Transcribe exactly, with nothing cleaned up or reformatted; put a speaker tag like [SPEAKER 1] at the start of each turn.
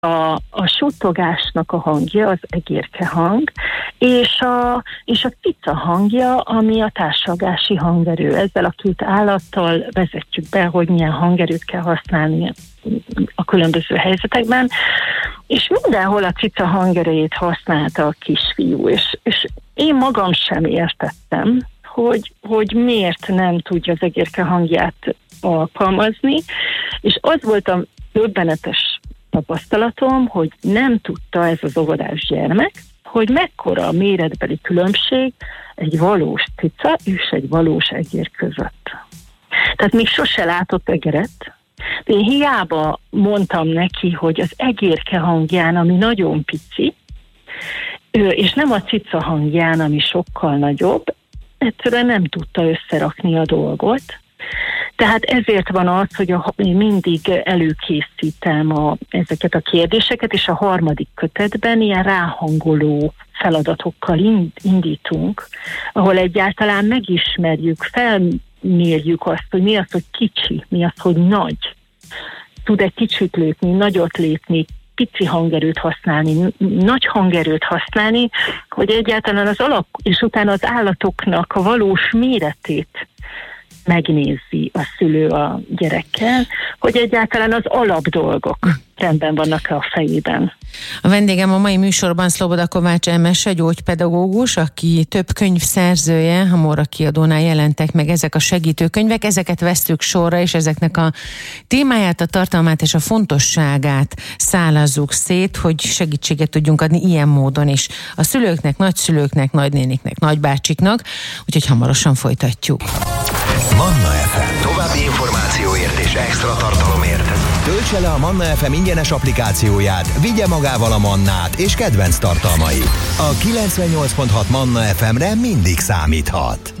[SPEAKER 1] A, a suttogásnak a hangja az egérke hang, és a, és a cica hangja, ami a társalgási hangerő. Ezzel a két állattal vezetjük be, hogy milyen hangerőt kell használni a különböző helyzetekben, és mindenhol a cica hangerőjét használta a kisfiú, és, és én magam sem értettem, hogy, hogy miért nem tudja az egérke hangját alkalmazni, és az volt a döbbenetes tapasztalatom, hogy nem tudta ez az óvodás gyermek, hogy mekkora a méretbeli különbség egy valós cica és egy valós egér között. Tehát még sose látott egeret. De én hiába mondtam neki, hogy az egérke hangján, ami nagyon pici, és nem a cica hangján, ami sokkal nagyobb, egyszerűen nem tudta összerakni a dolgot. Tehát ezért van az, hogy a, én mindig előkészítem a, ezeket a kérdéseket, és a harmadik kötetben ilyen ráhangoló feladatokkal ind, indítunk, ahol egyáltalán megismerjük, felmérjük azt, hogy mi az, hogy kicsi, mi az, hogy nagy. Tud egy kicsit lépni, nagyot lépni, pici hangerőt használni, nagy hangerőt használni, hogy egyáltalán az alap, és utána az állatoknak a valós méretét megnézi a szülő a gyerekkel, hogy egyáltalán az alapdolgok rendben vannak a fejében.
[SPEAKER 2] A vendégem a mai műsorban Szloboda Kovács Emese, gyógypedagógus, aki több könyv szerzője, a Móra kiadónál jelentek meg ezek a segítőkönyvek, ezeket vesszük sorra, és ezeknek a témáját, a tartalmát és a fontosságát szálazzuk szét, hogy segítséget tudjunk adni ilyen módon is a szülőknek, nagyszülőknek, nagynéniknek, nagybácsiknak, úgyhogy hamarosan folytatjuk.
[SPEAKER 3] Manna ef em. További információért és extra tartalomért töltse le a Manna ef em ingyenes applikációját, vigye magával a Mannát és kedvenc tartalmait. A kilencvennyolc pont hat Manna ef emre mindig számíthat.